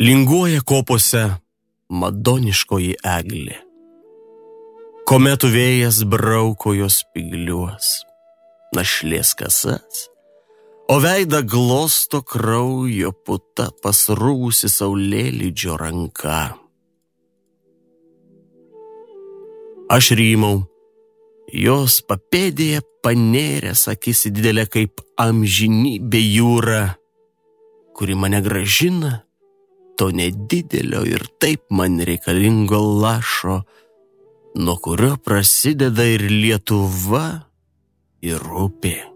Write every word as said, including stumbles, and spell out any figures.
Linguoja kopose madoniškoji eglė. Kometų vėjas brauko jos spygliuos, našlės kasas, o veidą glosto kraujo puta pasrūgusi saulėlydžio ranka. Aš rymau, jos papėdėje panėręs akis į didelę kaip amžinybė jūra, kuri mane grąžina to nedidelio ir taip man reikalingo lašo, nuo kurio prasideda ir Lietuva, ir upė.